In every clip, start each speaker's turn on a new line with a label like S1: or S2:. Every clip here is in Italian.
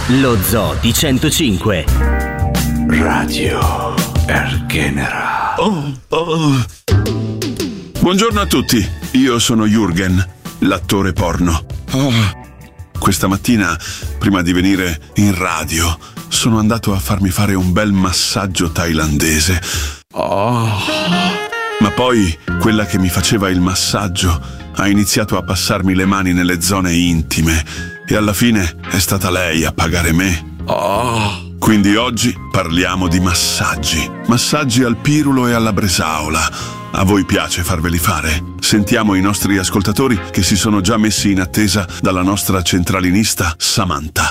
S1: Lo Zoo di 105. Radio Ergenera.
S2: Buongiorno a tutti, io sono Jürgen, l'attore porno. Questa mattina, prima di venire in radio, sono andato a farmi fare un bel massaggio thailandese. Ma poi quella che mi faceva il massaggio ha iniziato a passarmi le mani nelle zone intime e alla fine è stata lei a pagare me. Quindi oggi parliamo di massaggi. Massaggi al pirulo e alla bresaola. A voi piace farveli fare? Sentiamo i nostri ascoltatori che si sono già messi in attesa dalla nostra centralinista Samantha.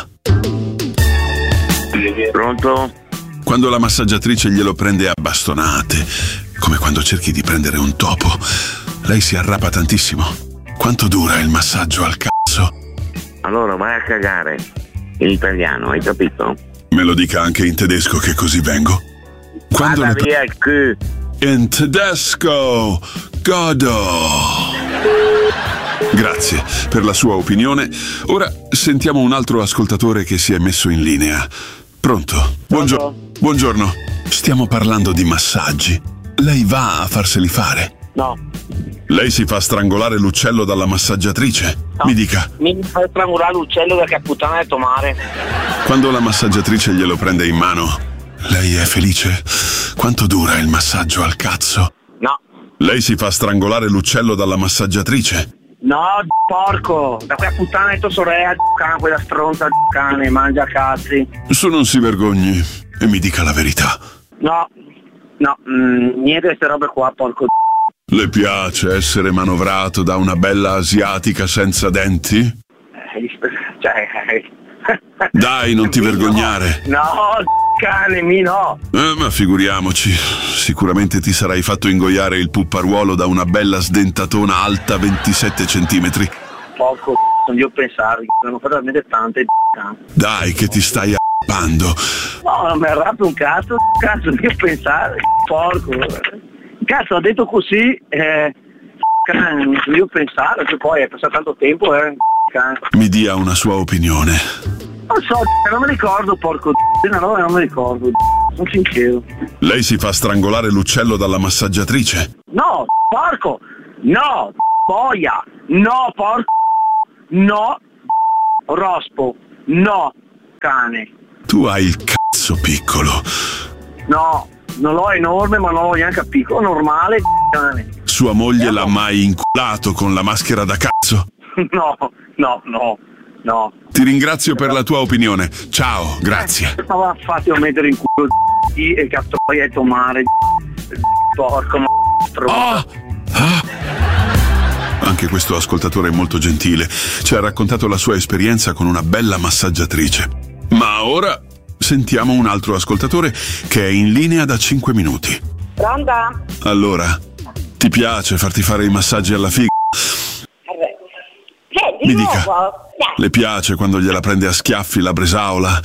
S3: Pronto?
S2: Quando la massaggiatrice glielo prende a bastonate, come quando cerchi di prendere un topo, lei si arrapa tantissimo. Quanto dura il massaggio al cazzo?
S3: Allora vai a cagare. In italiano, hai capito?
S2: Me lo dica anche in tedesco che così vengo. Quando
S3: Vada via il cul.
S2: In tedesco, godo. Grazie per la sua opinione. Ora sentiamo un altro ascoltatore che si è messo in linea. Pronto? Buongiorno. Stiamo parlando di massaggi. Lei va a farseli fare?
S4: No.
S2: Lei si fa strangolare l'uccello dalla massaggiatrice?
S4: No.
S2: Mi dica.
S4: Mi fa strangolare l'uccello perché puttana è tomare.
S2: Quando la massaggiatrice glielo prende in mano, lei è felice? Quanto dura il massaggio al cazzo?
S4: No.
S2: Lei si fa strangolare l'uccello dalla massaggiatrice?
S4: No, porco. Da quella puttana è tua sorella, cane, quella stronza cane, mangia cazzi.
S2: Su, non si vergogni e mi dica la verità.
S4: No, niente di queste robe qua, porco.
S2: Le piace essere manovrato da una bella asiatica senza denti? Dai, non ti vergognare.
S4: No, cane, no.
S2: Ma figuriamoci, sicuramente ti sarai fatto ingoiare il pupparuolo da una bella sdentatona alta 27 centimetri.
S4: Porco, non devo pensare, sono fatto talmente tante.
S2: Dai, che ti stai a***ando.
S4: No, non mi arrabbio un cazzo, devo pensare, porco. Cazzo, ho detto così, non devo pensare, che poi è passato tanto tempo,
S2: Mi dia una sua opinione.
S4: Non so, non mi ricordo, porco, no, non mi ricordo, sono sincero.
S2: Lei si fa strangolare l'uccello dalla massaggiatrice?
S4: No, porco, no, boia, no, porco, no, rospo, no, cane.
S2: Tu hai il cazzo piccolo.
S4: No, non l'ho enorme, ma non l'ho neanche piccolo, normale, cane.
S2: Sua moglie l'ha mai inculato con la maschera da cazzo?
S4: No.
S2: Ti ringrazio per la tua opinione. Ciao, grazie.
S4: Stava fatti a mettere in culo e cazzo poi è tomare porco
S2: Anche questo ascoltatore è molto gentile. Ci ha raccontato la sua esperienza con una bella massaggiatrice. Ma ora sentiamo un altro ascoltatore che è in linea da 5 minuti.
S5: Pronta?
S2: Allora, ti piace farti fare i massaggi alla figa? Mi dica, le piace quando gliela prende a schiaffi la bresaola?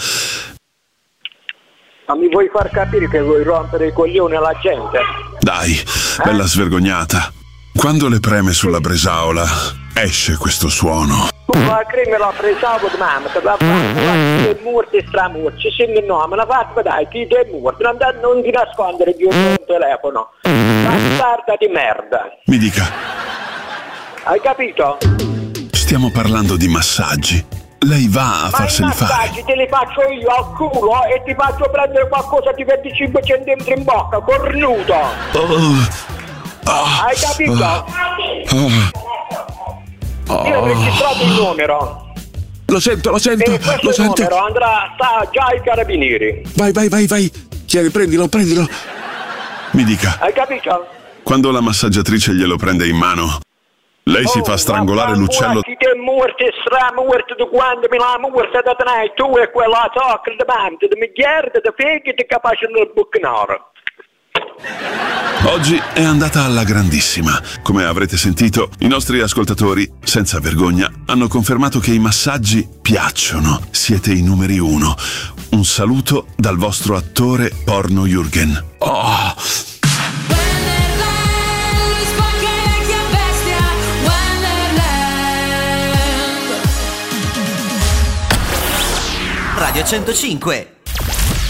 S5: Ma mi vuoi far capire che vuoi rompere i coglioni alla gente?
S2: Dai, bella svergognata. Quando le preme sulla bresaola, esce questo suono.
S5: Ma cremi la bresaola di mamma, te la fai morti e stramorti, se no, me la fai, dai, chi è morto, non ti nascondere più un telefono. Bastarda di merda.
S2: Mi dica.
S5: Hai capito?
S2: Stiamo parlando di massaggi. Lei va a farseli fare.
S5: Ma i massaggi te li faccio io al culo e ti faccio prendere qualcosa di 25 centimetri in bocca, cornuto. Hai capito? Io ho registrato il numero.
S2: Lo sento.
S5: E questo numero andrà già ai carabinieri.
S2: Vai. Chiedi, prendilo. Mi dica.
S5: Hai capito?
S2: Quando la massaggiatrice glielo prende in mano, lei si fa strangolare l'uccello.
S5: Ti è morto, stramorto, di quando mi l'ha morto da te, tu e quella sacra di mente, di migliaia di figli ti capace nel buchinaro.
S2: Oggi è andata alla grandissima. Come avrete sentito, i nostri ascoltatori, senza vergogna, hanno confermato che i massaggi piacciono. Siete i numeri 1. Un saluto dal vostro attore porno Jürgen.
S1: Radio 105.